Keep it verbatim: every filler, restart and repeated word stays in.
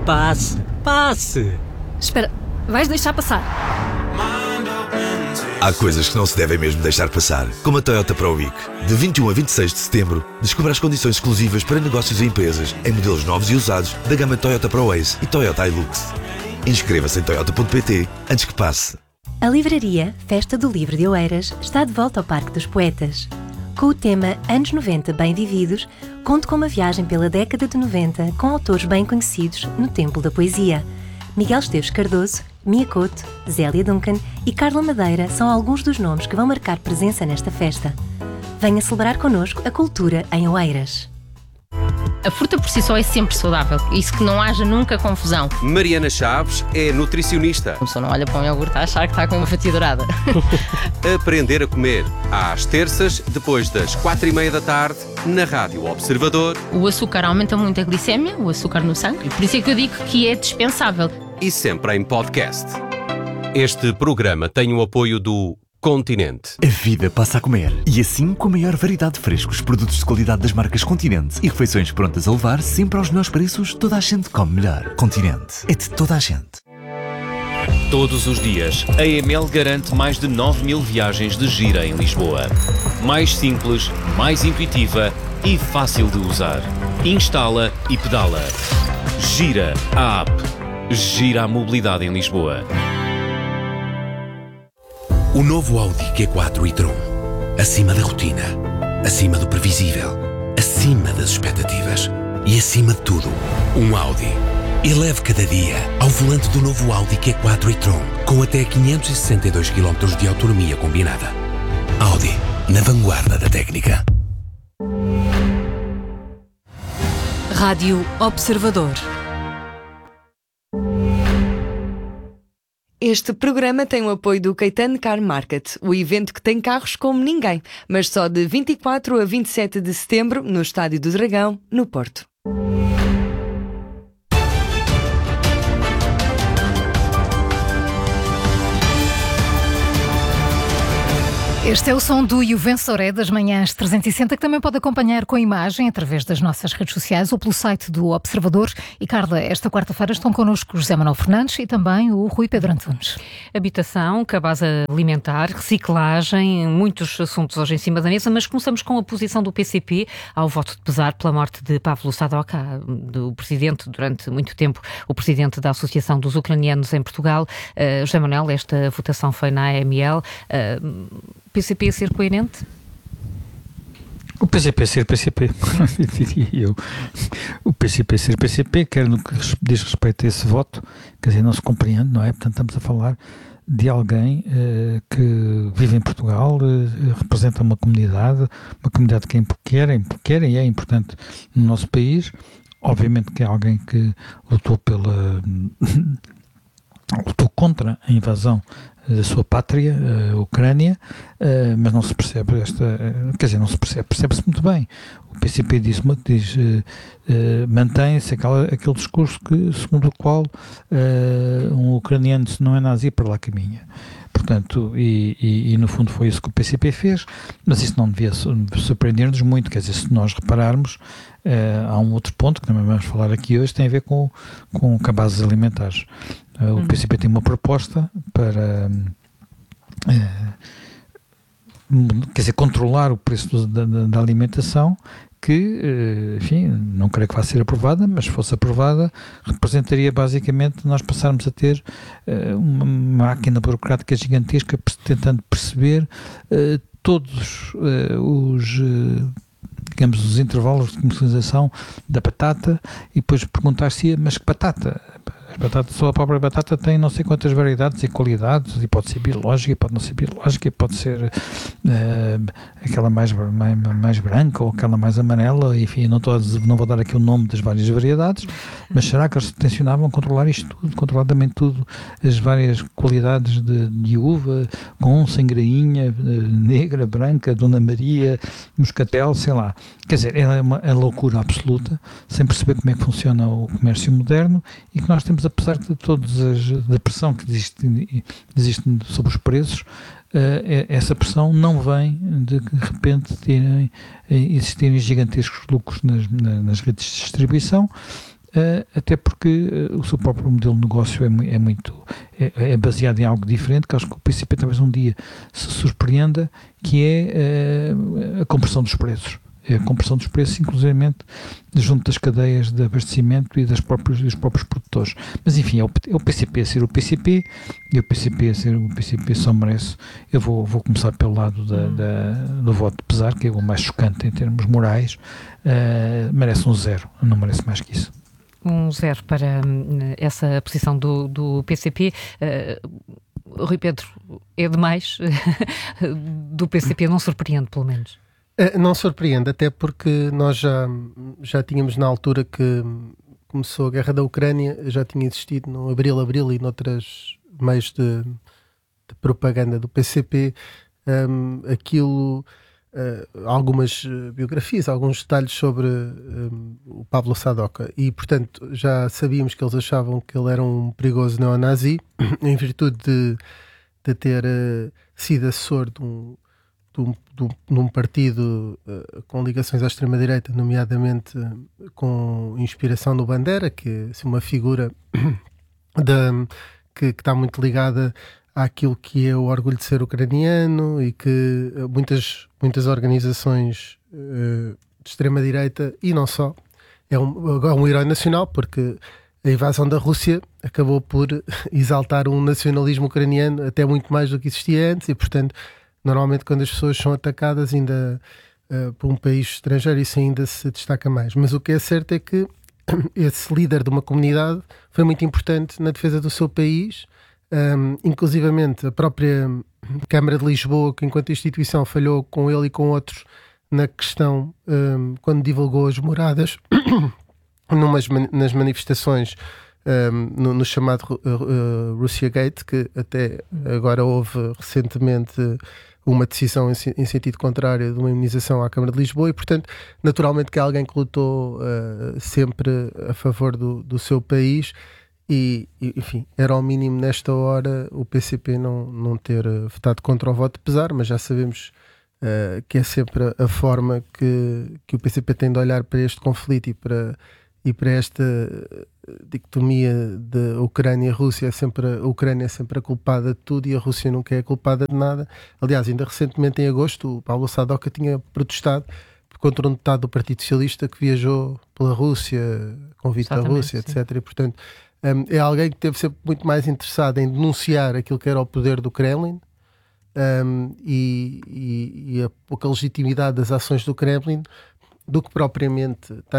Passe, passe! Espera, vais deixar passar? Há coisas que não se devem mesmo deixar passar, como a Toyota Pro Week. De vinte e um a vinte e seis de setembro, descubra as condições exclusivas para negócios e empresas em modelos novos e usados da gama Toyota Pro Ace e Toyota Hilux. Inscreva-se em toyota ponto pt antes que passe. A livraria Festa do Livro de Oeiras está de volta ao Parque dos Poetas. Com o tema Anos noventa Bem Vividos, conto com uma viagem pela década de noventa com autores bem conhecidos no Templo da Poesia. Miguel Esteves Cardoso, Mia Couto, Zélia Duncan e Carla Madeira são alguns dos nomes que vão marcar presença nesta festa. Venha celebrar connosco a cultura em Oeiras. A fruta por si só é sempre saudável, isso que não haja nunca confusão. Mariana Chaves é nutricionista. A pessoa não olha para um iogurte a achar que está com uma fatia dourada. Aprender a comer, às terças, depois das quatro e meia da tarde, na Rádio Observador. O açúcar aumenta muito a glicémia, o açúcar no sangue, por isso é que eu digo que é dispensável. E sempre em podcast. Este programa tem o apoio do Continente. A vida passa a comer. E assim, com a maior variedade de frescos, produtos de qualidade das marcas Continente e refeições prontas a levar, sempre aos melhores preços, toda a gente come melhor. Continente. É de toda a gente. Todos os dias, a E M L garante mais de nove mil viagens de Gira em Lisboa. Mais simples, mais intuitiva e fácil de usar. Instala e pedala. Gira, a app. Gira a mobilidade em Lisboa. O novo Audi Q quatro e-tron. Acima da rotina, acima do previsível, acima das expectativas e acima de tudo, um Audi. Eleve cada dia ao volante do novo Audi Q quatro e-tron com até quinhentos e sessenta e dois quilómetros de autonomia combinada. Audi, na vanguarda da técnica. Rádio Observador. Este programa tem o apoio do Caetano Car Market, o evento que tem carros como ninguém, mas só de vinte e quatro a vinte e sete de setembro no Estádio do Dragão, no Porto. Este é o som do Juvensoré das manhãs trezentos e sessenta, que também pode acompanhar com imagem através das nossas redes sociais ou pelo site do Observador. E Carla, esta quarta-feira estão connosco José Manuel Fernandes e também o Rui Pedro Antunes. Habitação, cabaz alimentar, reciclagem, muitos assuntos hoje em cima da mesa, mas começamos com a posição do P C P ao voto de pesar pela morte de Pavlo Sadovka, do presidente, durante muito tempo, o presidente da Associação dos Ucranianos em Portugal. Uh, José Manuel, esta votação foi na A M L. Uh, P C P ser coerente? O P C P ser P C P, diria eu. O P C P ser P C P, quer no que diz respeito a esse voto, quer dizer, não se compreende, não é? Portanto, estamos a falar de alguém uh, que vive em Portugal, uh, representa uma comunidade, uma comunidade que quer, quer e é importante no nosso país. Obviamente que é alguém que lutou pela... lutou contra a invasão da sua pátria, a Ucrânia, mas não se percebe esta, quer dizer, não se percebe, percebe-se muito bem. O P C P diz, diz mantém-se aquele, aquele discurso que, segundo o qual um ucraniano, se não é nazi, para lá caminha. Portanto, e, e, e no fundo foi isso que o P C P fez, mas isso não devia surpreender-nos muito, quer dizer, se nós repararmos, uh, há um outro ponto que também vamos falar aqui hoje, tem a ver com, com cabazes alimentares. Uh, o uhum. P C P tem uma proposta para, uh, quer dizer, controlar o preço da, da, da alimentação, que, enfim, não creio que vá ser aprovada, mas se fosse aprovada, representaria basicamente nós passarmos a ter uh, uma máquina burocrática gigantesca tentando perceber uh, todos uh, os, uh, digamos, os intervalos de comercialização da batata e depois perguntar-se, mas que batata? A batata, só a própria batata tem não sei quantas variedades e qualidades, e pode ser biológica, pode não ser biológica, pode ser uh, aquela mais, mais, mais branca ou aquela mais amarela, enfim, não, estou a dizer, não vou dar aqui o nome das várias variedades, mas será que eles tencionavam controlar isto tudo, controlar também tudo, as várias qualidades de, de uva, com, sem grainha, negra, branca, Dona Maria, moscatel, sei lá. Quer dizer, é uma é loucura absoluta, sem perceber como é que funciona o comércio moderno e que nós temos, apesar de toda a pressão que existe, existe sobre os preços, uh, essa pressão não vem de que de repente terem, existirem gigantescos lucros nas, nas redes de distribuição. uh, até porque uh, o seu próprio modelo de negócio é, é muito é, é baseado em algo diferente, que acho que o P C P talvez um dia se surpreenda, que é uh, a compressão dos preços. É a compressão dos preços, inclusivamente junto das cadeias de abastecimento e das próprios, dos próprios produtores. Mas enfim, é o, é o P C P a ser o P C P, e o P C P a ser o P C P só merece. Eu vou, vou começar pelo lado da, da, do voto de pesar, que é o mais chocante em termos morais. Uh, merece um zero, não merece mais que isso. Um zero para hum, essa posição do, do P C P. Uh, Rui Pedro, é demais? Do P C P não surpreende, pelo menos? Não surpreende, até porque nós já, já tínhamos na altura que começou a guerra da Ucrânia, já tinha existido no Abril Abril e noutras meios de, de propaganda do P C P, um, aquilo, uh, algumas biografias, alguns detalhes sobre um, o Pavlo Sadoka, e portanto já sabíamos que eles achavam que ele era um perigoso neonazi, em virtude de, de ter uh, sido assessor de um de um partido uh, com ligações à extrema-direita, nomeadamente uh, com inspiração no Bandera, que é assim, uma figura de, que, que está muito ligada àquilo que é o orgulho de ser ucraniano, e que uh, muitas, muitas organizações uh, de extrema-direita, e não só, é um, é um herói nacional, porque a invasão da Rússia acabou por exaltar um nacionalismo ucraniano até muito mais do que existia antes, e portanto normalmente quando as pessoas são atacadas ainda uh, por um país estrangeiro, isso ainda se destaca mais. Mas o que é certo é que esse líder de uma comunidade foi muito importante na defesa do seu país, um, inclusivamente a própria Câmara de Lisboa, que enquanto instituição falhou com ele e com outros na questão, um, quando divulgou as moradas numas, nas manifestações um, no, no chamado uh, uh, Russia Gate, que até agora houve recentemente uma decisão em, em sentido contrário de uma imunização à Câmara de Lisboa, e portanto naturalmente que é alguém que lutou uh, sempre a favor do, do seu país, e, e enfim, era ao mínimo nesta hora o P C P não, não ter uh, votado contra o voto de pesar, mas já sabemos uh, que é sempre a, a forma que, que o P C P tem de olhar para este conflito e para, e para esta dicotomia de Ucrânia e Rússia. É sempre, a Ucrânia é sempre a culpada de tudo e a Rússia nunca é a culpada de nada. Aliás, ainda recentemente em agosto o Pavlo Sadoka tinha protestado contra um deputado do Partido Socialista que viajou pela Rússia, convite da Rússia, sim, etcétera. E portanto um, é alguém que esteve sempre muito mais interessado em denunciar aquilo que era o poder do Kremlin um, e, e, e a pouca legitimidade das ações do Kremlin, do que propriamente